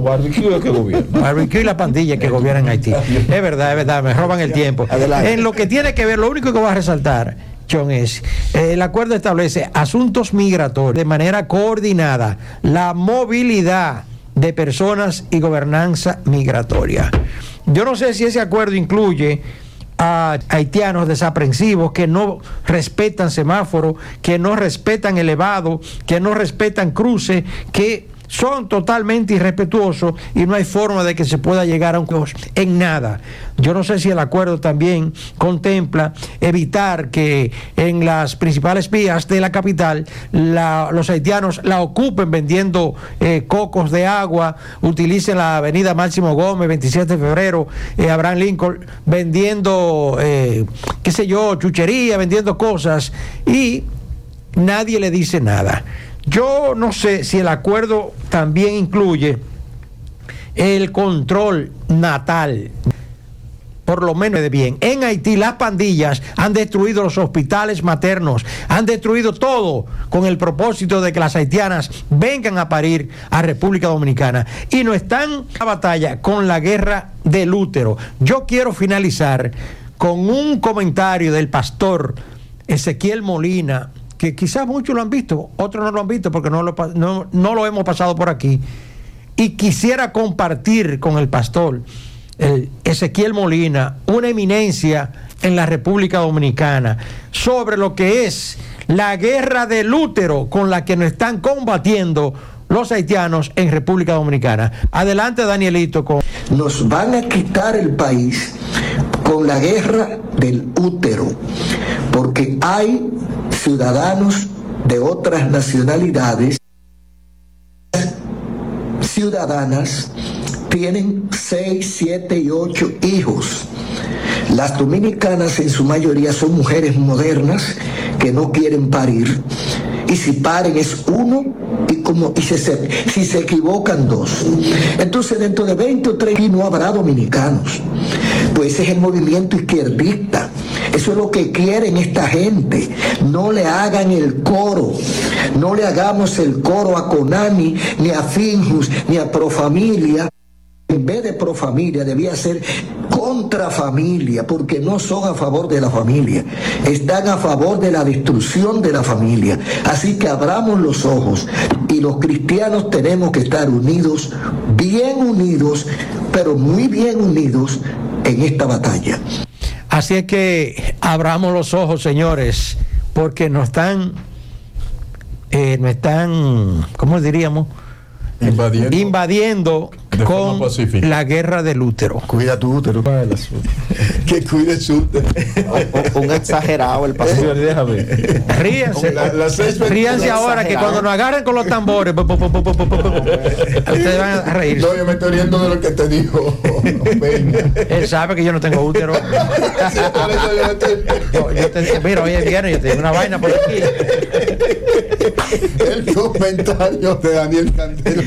barbecue que gobierna. Barbecue y la pandilla que gobiernan Haití. Es verdad, me roban el tiempo. Adelante. En lo que tiene que ver, lo único que voy a resaltar, John, es el acuerdo establece asuntos migratorios de manera coordinada, la movilidad de personas y gobernanza migratoria. Yo no sé si ese acuerdo incluye a haitianos desaprensivos que no respetan semáforos, que no respetan elevado, que no respetan cruces, que son totalmente irrespetuosos y no hay forma de que se pueda llegar a un acuerdo en nada. Yo no sé si el acuerdo también contempla evitar que en las principales vías de la capital los haitianos la ocupen vendiendo cocos de agua, utilicen la avenida Máximo Gómez, 27 de febrero, Abraham Lincoln, vendiendo, chuchería, vendiendo cosas, y nadie le dice nada. Yo no sé si el acuerdo también incluye el control natal, por lo menos de bien. En Haití las pandillas han destruido los hospitales maternos, han destruido todo con el propósito de que las haitianas vengan a parir a República Dominicana y no están en la batalla con la guerra del útero. Yo quiero finalizar con un comentario del pastor Ezequiel Molina, que quizás muchos lo han visto, otros no lo han visto porque no lo hemos pasado por aquí, y quisiera compartir con el pastor Ezequiel Molina, una eminencia en la República Dominicana, sobre lo que es la guerra del útero con la que nos están combatiendo los haitianos en República Dominicana. Adelante, Danielito. Nos van a quitar el país con la guerra del útero, porque hay ciudadanos de otras nacionalidades, ciudadanas, tienen 6, 7 y 8 hijos. Las dominicanas en su mayoría son mujeres modernas que no quieren parir, y si paren es uno, si se equivocan 2. Entonces dentro de 20 o 30 no habrá dominicanos. Pues ese es el movimiento izquierdista. Eso es lo que quieren esta gente. No le hagan el coro. No le hagamos el coro a Conani, ni a Finjus, ni a Profamilia. En vez de Profamilia debía ser contra familia, porque no son a favor de la familia, están a favor de la destrucción de la familia. Así que abramos los ojos, y los cristianos tenemos que estar unidos, bien unidos, pero muy bien unidos en esta batalla. Así es que abramos los ojos, señores, porque nos están, ¿cómo diríamos? Invadiendo con la guerra del útero. Cuida tu útero. Que cuide su útero. Un exagerado el pastor. Déjame. Ríanse ahora, que cuando nos agarren con los tambores, ustedes van a reír. No, yo me estoy riendo de lo que te dijo Peña. Él sabe que yo no tengo útero. Mira, hoy es viernes, yo te digo una vaina por aquí. El comentario de Daniel Candela.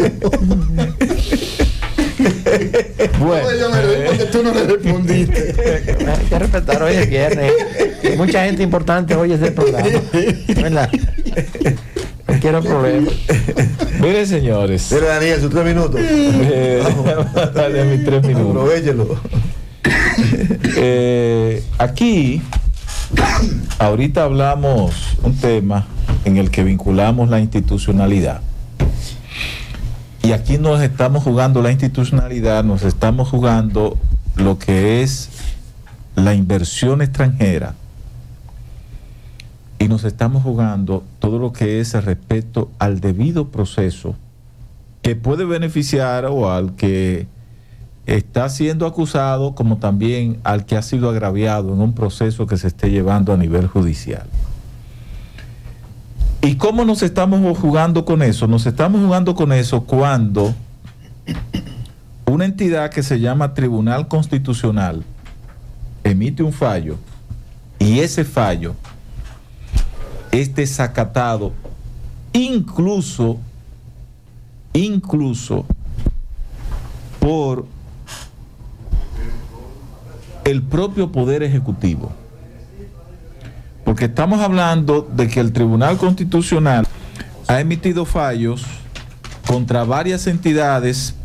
Bueno, yo me reí porque tú no le respondiste. Hay que respetar, hoy es viernes. Mucha gente importante hoy es del programa, ¿verdad? No quiero problemas. Miren, señores. Mira, Daniel, sus 3 minutos. Dale mis 3 minutos. Aprovechelo. Aquí, ahorita hablamos un tema en el que vinculamos la institucionalidad. Y aquí nos estamos jugando la institucionalidad, nos estamos jugando lo que es la inversión extranjera, y nos estamos jugando todo lo que es el respeto al debido proceso que puede beneficiar o al que está siendo acusado, como también al que ha sido agraviado en un proceso que se esté llevando a nivel judicial. ¿Y cómo nos estamos jugando con eso? Nos estamos jugando con eso cuando una entidad que se llama Tribunal Constitucional emite un fallo, y ese fallo es desacatado incluso por el propio Poder Ejecutivo. Porque estamos hablando de que el Tribunal Constitucional ha emitido fallos contra varias entidades